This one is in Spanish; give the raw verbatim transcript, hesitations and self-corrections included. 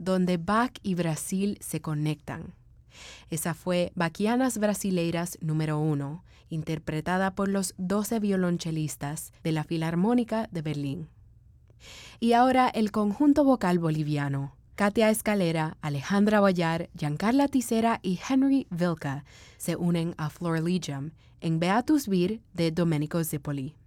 donde Bach y Brasil se conectan. Esa fue Bachianas Brasileiras número uno, interpretada por los doce violonchelistas de la Filarmónica de Berlín. Y ahora el conjunto vocal boliviano. Katia Escalera, Alejandra Guayar, Giancarla Tisera y Henry Vilca se unen a Florilegium en Beatus Vir de Domenico Zippoli.